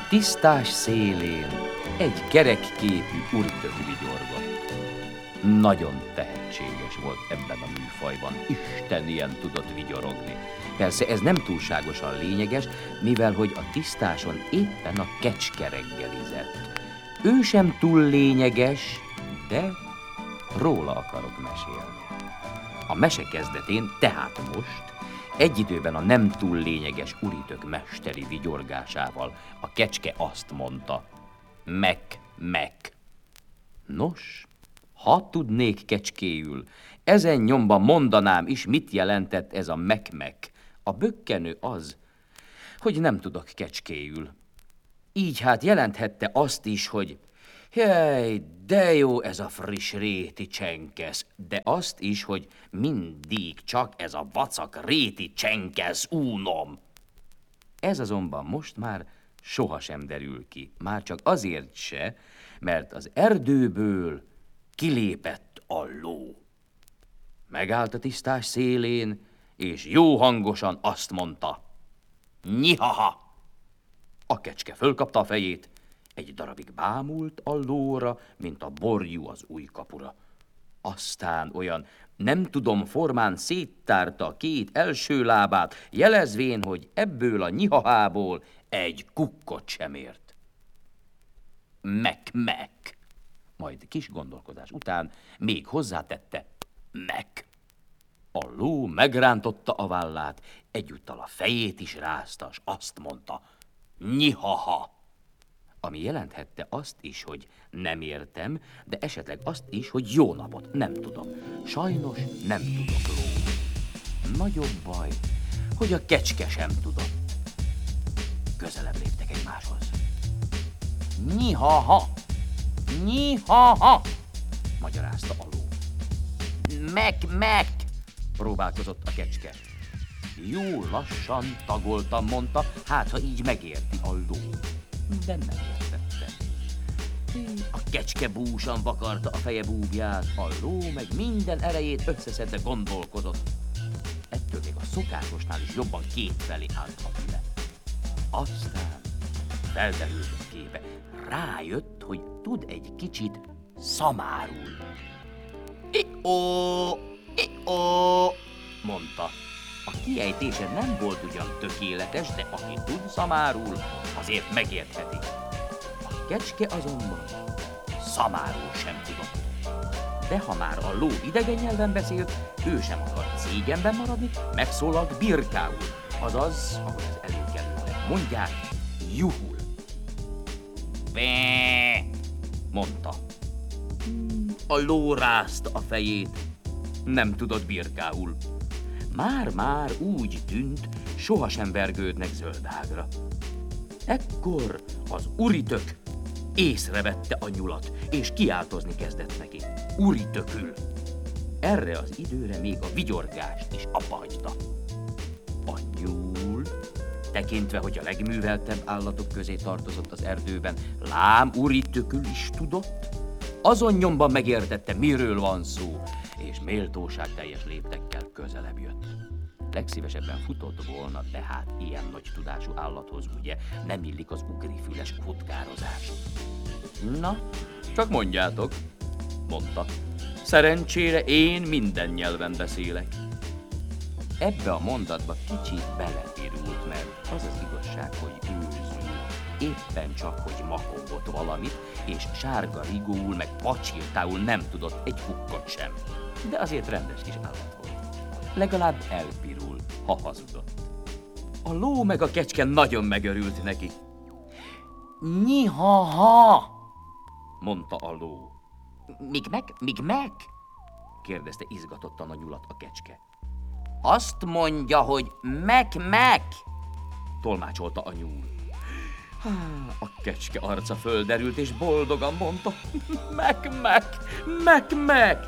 tisztás szélén egy kerekképű úritök vigyorgott. Nagyon tehetséges volt ebben a műfajban, Isten ilyen tudott vigyorogni. Persze ez nem túlságosan lényeges, mivel hogy a tisztáson éppen a kecske reggelizett. Ő sem túl lényeges, de róla akarok mesélni. A mese kezdetén, tehát most, egy időben a nem túl lényeges úritök mesteri vigyorgásával a kecske azt mondta: mek. Nos, ha tudnék kecskéül, ezen nyomban mondanám is, mit jelentett ez a mek. A bökkenő az, hogy nem tudok kecskéül. Így hát jelenthette azt is, hogy jaj, de jó ez a friss réti csenkesz, de azt is, hogy mindig csak ez a vacak réti csenkesz únom. Ez azonban most már sohasem derül ki, már csak azért se, mert az erdőből kilépett a ló. Megállt a tisztás szélén, és jó hangosan azt mondta: nyihaha! A kecske fölkapta a fejét, egy darabig bámult a lóra, mint a borjú az újkapura. Aztán olyan nem tudom formán széttárta a két első lábát, jelezvén, hogy ebből a nyihahából egy kukkot sem ért. Mek. Majd kis gondolkodás után még hozzátette: mek. A ló megrántotta a vállát, egyúttal a fejét is rázta, s azt mondta: nyihaha! Ami jelenthette azt is, hogy nem értem, de esetleg azt is, hogy jó napot, nem tudom. Sajnos nem tudok, ló. Nagyobb baj, hogy a kecske sem tudott. Közelebb léptek egymáshoz. Nyihaha! Magyarázta a ló. Mek! Próbálkozott a kecske. Jó lassan tagoltam, mondta, hát ha így megérti a ló. De nem értette. A kecske búsan vakarta a feje búbját, a ló meg minden erejét összeszedve gondolkodott. Ettől még a szokásosnál is jobban kétfelé állt a füle. Aztán felderült a képe. Rájött, hogy tud egy kicsit szamárul. I-ó, mondta. A kiejtése nem volt ugyan tökéletes, de aki tud szamárul, azért megértheti. A kecske azonban szamárul sem tudott. De ha már a ló idegen nyelven beszélt, ő sem akart szégyenben maradni, megszólalt birkául, azaz, ahogy az előkelőnek mondják, juhul. Bé, mondta. A ló rázta a fejét, nem tudott birkául. Már úgy tűnt, sohasem vergődnek zöldágra. Ekkor az úritök észrevette a nyulat, és kiáltozni kezdett neki. Úritökül! Erre az időre még a vigyorgást is abbahagyta. A nyúl, tekintve, hogy a legműveltebb állatok közé tartozott az erdőben, lám úritökül is tudott, azon nyomban megértette, miről van szó, és méltóságteljes léptekkel közelebb jött. Legszívesebben futott volna, de hát ilyen nagy tudású állathoz ugye nem illik az ugrifüles futkározás. Na, csak mondjátok, mondta. Szerencsére én minden nyelven beszélek. Ebbe a mondatba kicsit belepirult, mert az az igazság, hogy őzül, éppen csak, hogy makogott valamit, és sárga rigóul, meg pacsirtául nem tudott egy kukkot sem. De azért rendes kis állat volt. Legalább elpirul, ha hazudott. A ló meg a kecske nagyon megörült neki. Nyihaha! Mondta a ló. Míg meg? Kérdezte izgatottan a nyulat a kecske. Azt mondja, hogy meg! Tolmácsolta a nyúl. A kecske arca földerült, és boldogan mondta. Meg!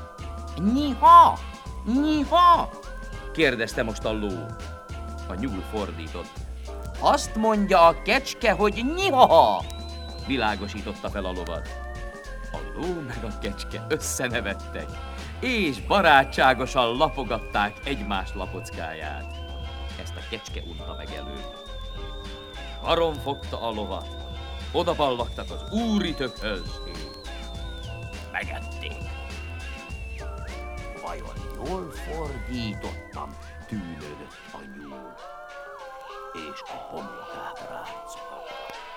Nyiha! Kérdezte most a ló. A nyúl fordított. Azt mondja a kecske, hogy nyiha! Világosította fel a lovat. A ló meg a kecske összenevettek, és barátságosan lapogatták egymás lapockáját. Ezt a kecske unta meg előbb. karon fogta a lovat, oda ballagtak az úritökhöz, és megették. Vajon jól fordítottam, tűnődött a nyúl, és a homlokát ráncolta.